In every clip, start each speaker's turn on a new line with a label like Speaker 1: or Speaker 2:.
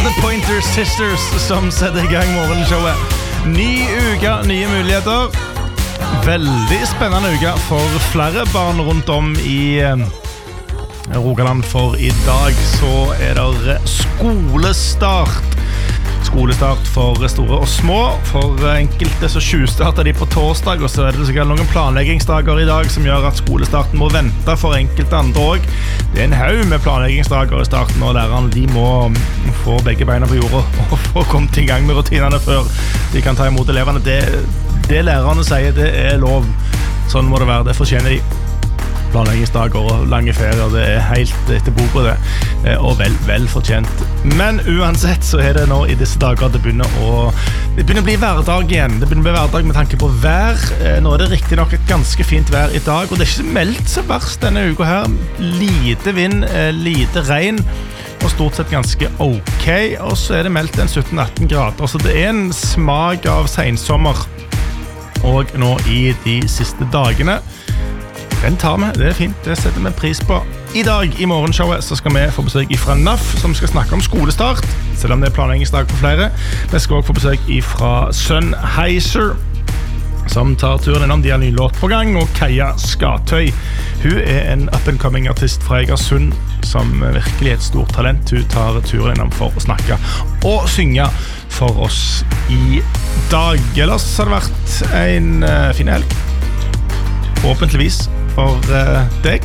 Speaker 1: The Pointer Sisters som setter I gang morgenshowet. Ny uke, nye muligheter. Veldig spennende uke for flere barn rundt om I Rogaland, for I dag så det skolestart. Skolestart for store og små. For enkelte så tjuvstarter de på torsdag, og så det sikkert noen planleggingsdager I dag som gjør at skolestarten må vente for enkelte andre også. Det en haug med planleggingsdager I starten, og lærerne de må få begge beina på jorda og få kommet I gang med rutinene før de kan ta imot eleverne. Det lærerne sier, det lov. Sånn må det være, det fortjener de. Planleggingsdager og lange ferier, det helt etter boka det, og vel fortjent. Men uansett så det nå I disse dager det begynner å bli hverdag igjen. Det begynner å bli hverdag med tanke på vær. Nå det riktig nok et ganske fint vær I dag, og det ikke meldt så verst denne uka her. Lite vind, lite regn, og stort sett ganske ok. Og så det meldt en 17-18 grader, så det en smak av sensommer. Og nå I de siste dagene Den tar vi, det fint, det setter vi pris på. I dag I morgenshowet så skal vi få besøk fra NAF, som skal snakke om skolestart, selv om det planleggingsdag for flere. Vi skal også få besøk fra Sennheiser, som tar turen innom. De har ny låt på gang, og Kaja Skatøy. Hun en up-and-coming artist fra Egersund, som virkelig et stort talent. Hun tar turen innom for å snakke og synge for oss I dag. Ellers har det vært en fin helg. Forhåpentligvis for deg.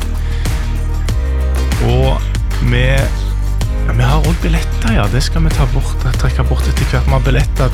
Speaker 1: Og vi har også billetter, ja. Det skal vi trekke bort etter hvert. Vi har billetter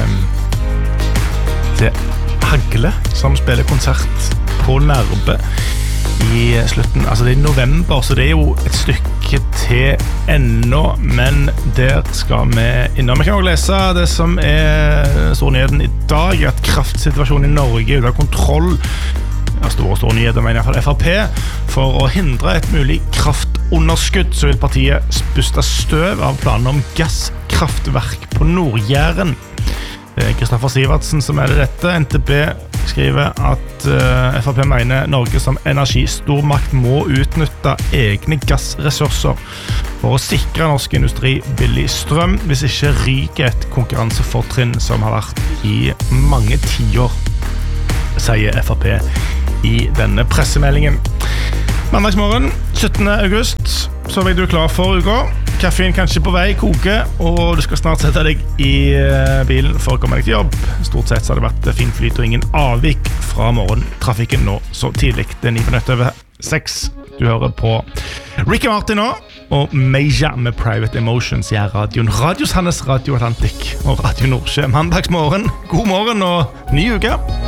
Speaker 1: til Hagle, som spiller konsert på Nærbø I slutten. Altså det I november, så det jo et stykke til ennå, men der skal vi innom. Vi kan også lese det som stor nyheten I dag, at kraftsituasjonen I Norge ut av kontroll. Stor nyheter, men I hvert fall FrP. For å hindre et mulig kraftunderskudd, så vil partiet spuste støv av planer om gasskraftverk på Nord-Jæren. Kristoffer Sivertsen som det dette. NTB skriver at FrP mener Norge som energistormakt må utnytte egne gassressurser for å sikre norsk industri billig strøm, hvis ikke ryker et konkurransefortrinn som har vært I mange tiår, sier FrP I denne pressemeldingen. Mandagsmorgen, 17. august, så du klar for uka. Kaffen kanskje på vei, koke, og du skal snart sette deg I bilen for å komme deg til jobb. Stort sett så har det vært fin flyt og ingen avvik fra morgentrafikken nå så tidlig. Det 9 minutter over 6. Du hører på Ricky Martin nå, og Meja med Private Emotions I radioen. Radio Sandnes, Radio Atlantic og Radio Nordsjø. Mandagsmorgen, god morgen og ny uke.